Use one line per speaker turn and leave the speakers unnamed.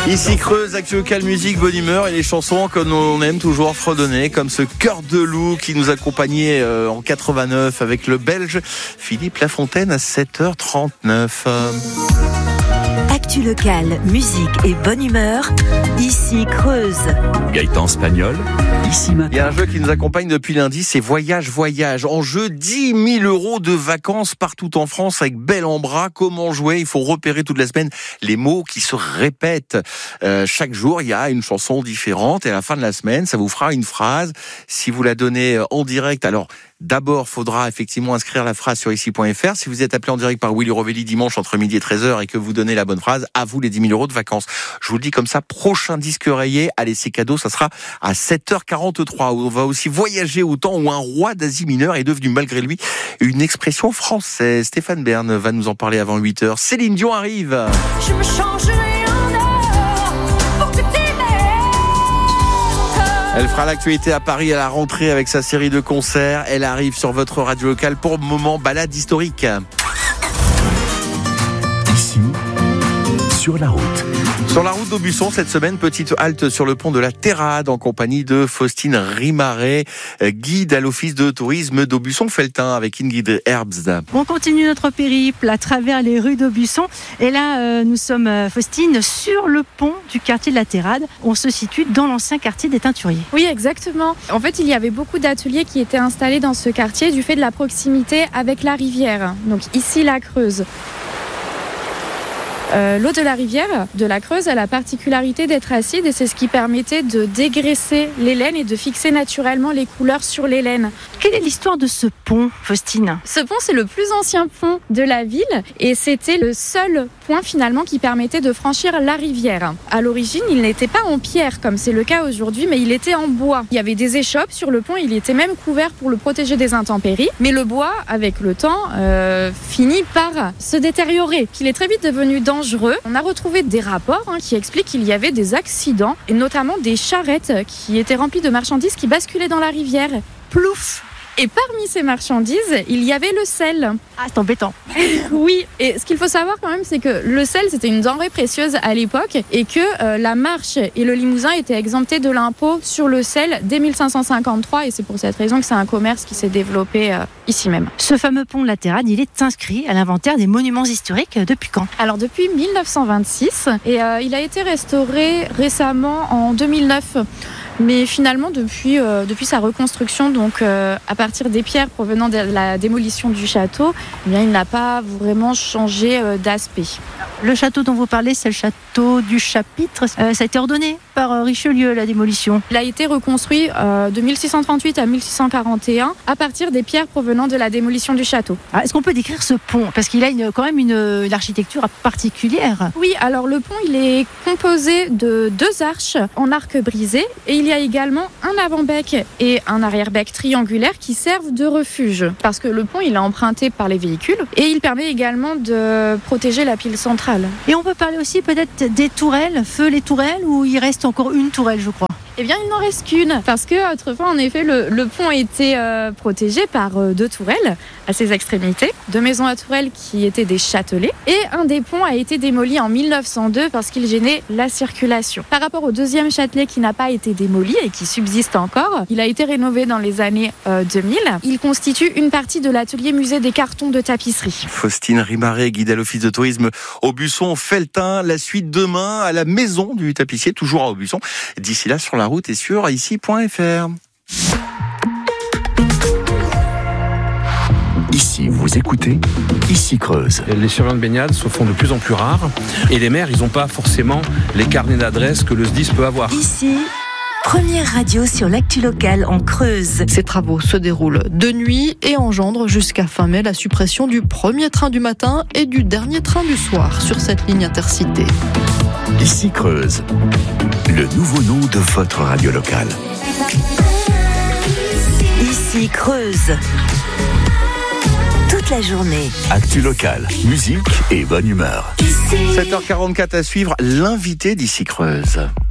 Ici Creuse, Actu Local, musique, bonne humeur et les chansons que l'on aime toujours fredonner, comme ce Cœur de loup qui nous accompagnait en 89 avec le Belge Philippe Lafontaine à 7h39.
Actu Local, musique et bonne humeur, ici Creuse.
Gaëtan Spagnol, ici matin.
Il y a un jeu qui nous accompagne depuis lundi, c'est Voyage. En jeu, 10 000 € de vacances partout en France avec bel en bras. Comment jouer? Il faut repérer toute la semaine les mots qui se répètent. Chaque jour, il y a une chanson différente et à la fin de la semaine, ça vous fera une phrase. Si vous la donnez en direct, alors d'abord, faudra effectivement inscrire la phrase sur ici.fr. Si vous êtes appelé en direct par Willy Rovelli dimanche entre midi et 13h et que vous donnez la bonne phrase, à vous les 10 000 € de vacances. Je vous le dis comme ça, prochain disque rayé. Allez, c'est cadeau, ça sera à 7h43. On va aussi voyager au temps où un roi d'Asie mineure est devenu malgré lui une expression française. Stéphane Bern va nous en parler avant 8h. Céline Dion arrive.
Je me changerai en or pour que tu m'aimes.
Elle fera l'actualité à Paris à la rentrée avec sa série de concerts. Elle arrive sur votre radio locale pour le moment balade historique.
Ici, sur la route.
Sur la route d'Aubusson, cette semaine, petite halte sur le pont de la Terrade en compagnie de Faustine Rimaret, guide à l'office de tourisme d'Aubusson-Felletin avec Ingrid Herbst.
On continue notre périple à travers les rues d'Aubusson. Et là, nous sommes, Faustine, sur le pont du quartier de la Terrade. On se situe dans l'ancien quartier des Teinturiers.
Oui, exactement. En fait, il y avait beaucoup d'ateliers qui étaient installés dans ce quartier du fait de la proximité avec la rivière. Donc ici, la Creuse. L'eau de la rivière, de la Creuse, a la particularité d'être acide et c'est ce qui permettait de dégraisser les laines et de fixer naturellement les couleurs sur les laines.
Quelle est l'histoire de ce pont, Faustine?
Ce pont, c'est le plus ancien pont de la ville et c'était le seul point finalement qui permettait de franchir la rivière. À l'origine, il n'était pas en pierre comme c'est le cas aujourd'hui, mais il était en bois. Il y avait des échoppes sur le pont, il était même couvert pour le protéger des intempéries. Mais le bois, avec le temps, finit par se détériorer. Il est très vite devenu dangereux. On a retrouvé des rapports qui expliquent qu'il y avait des accidents et notamment des charrettes qui étaient remplies de marchandises qui basculaient dans la rivière. Plouf! Et parmi ces marchandises, il y avait le sel.
Ah, c'est embêtant.
Oui, et ce qu'il faut savoir quand même, c'est que le sel, c'était une denrée précieuse à l'époque et que la Marche et le Limousin étaient exemptés de l'impôt sur le sel dès 1553 et c'est pour cette raison que c'est un commerce qui s'est développé ici même.
Ce fameux pont de la Terrade, il est inscrit à l'inventaire des monuments historiques depuis quand?
Alors depuis 1926 et il a été restauré récemment en 2009. Mais finalement, depuis sa reconstruction, donc à partir des pierres provenant de la démolition du château, eh bien, il n'a pas vraiment changé d'aspect.
Le château dont vous parlez, c'est le château du Chapitre. Ça a été ordonné par Richelieu, la démolition.
Il a été reconstruit de 1638 à 1641 à partir des pierres provenant de la démolition du château.
Ah, est-ce qu'on peut décrire ce pont? Parce qu'il a quand même une architecture particulière.
Oui, alors le pont, il est composé de 2 arches en arc brisé et il y a également un avant-bec et un arrière-bec triangulaire qui servent de refuge parce que le pont il est emprunté par les véhicules et il permet également de protéger la pile centrale.
Et on peut parler aussi peut-être des tourelles, feu les tourelles, ou il reste encore une tourelle, je crois?
Eh bien, il n'en reste qu'une, parce que autrefois, en effet, le pont était protégé par 2 tourelles à ses extrémités, 2 maisons à tourelles qui étaient des châtelets, et un des ponts a été démoli en 1902 parce qu'il gênait la circulation. Par rapport au 2e châtelet qui n'a pas été démoli et qui subsiste encore, il a été rénové dans les années 2000. Il constitue une partie de l'atelier musée des cartons de tapisserie.
Faustine Rimaret, guide à l'office de tourisme Aubusson-Felletin. La suite demain à la maison du tapissier, toujours à Aubusson. D'ici là, sur la route et sur ici.fr.
Ici, vous écoutez Ici Creuse.
Les surveillants de baignade se font de plus en plus rares et les maires, ils n'ont pas forcément les carnets d'adresses que le SDIS peut avoir.
Ici, première radio sur l'actu locale en Creuse.
Ces travaux se déroulent de nuit et engendrent jusqu'à fin mai la suppression du premier train du matin et du dernier train du soir sur cette ligne intercité.
Ici Creuse, le nouveau nom de votre radio locale.
Ici Creuse. Toute la journée.
Actu locale, musique et bonne humeur.
7h44 à suivre, l'invité d'Ici Creuse.